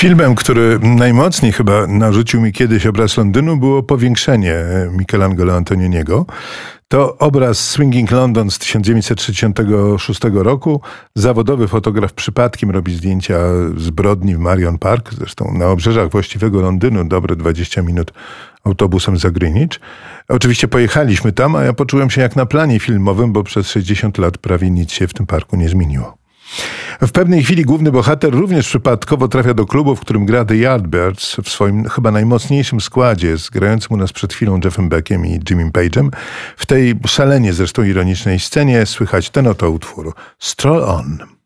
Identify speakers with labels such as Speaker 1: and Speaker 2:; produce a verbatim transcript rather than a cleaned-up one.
Speaker 1: Filmem, który najmocniej chyba narzucił mi kiedyś obraz Londynu, było Powiększenie Michelangelo Antonioniego. To obraz Swinging London z tysiąc dziewięćset sześćdziesiątego szóstego roku. Zawodowy fotograf przypadkiem robi zdjęcia zbrodni w Marion Park, zresztą na obrzeżach właściwego Londynu, dobre dwadzieścia minut autobusem za Greenwich. Oczywiście pojechaliśmy tam, a ja poczułem się jak na planie filmowym, bo przez sześćdziesiąt lat prawie nic się w tym parku nie zmieniło. W pewnej chwili główny bohater również przypadkowo trafia do klubu, w którym gra The Yardbirds w swoim chyba najmocniejszym składzie, z grającym u nas przed chwilą Jeffem Beckiem i Jimmym Page'em. W tej szalenie zresztą ironicznej scenie słychać ten oto utwór Stroll On.